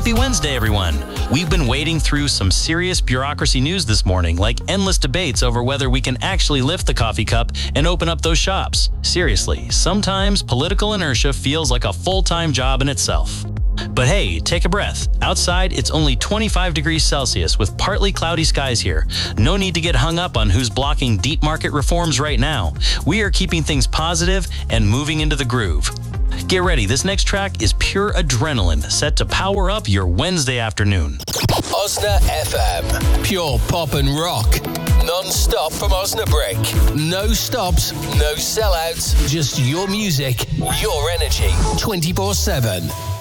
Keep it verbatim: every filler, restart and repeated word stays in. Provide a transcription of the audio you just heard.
Happy Wednesday, everyone. We've been wading through some serious bureaucracy news this morning, like endless debates over whether we can actually lift the coffee cup and open up those shops. Seriously, sometimes political inertia feels like a full-time job in itself. But hey, take a breath. Outside, it's only twenty-five degrees Celsius with partly cloudy skies here. No need to get hung up on who's blocking deep market reforms right now. We are keeping things positive and moving into the groove. Get ready, this next track is pure adrenaline, set to power up your Wednesday afternoon. Osna F M, pure pop and rock. Non-stop from Osnabrück. No stops, no sellouts, just your music, your energy, twenty-four seven.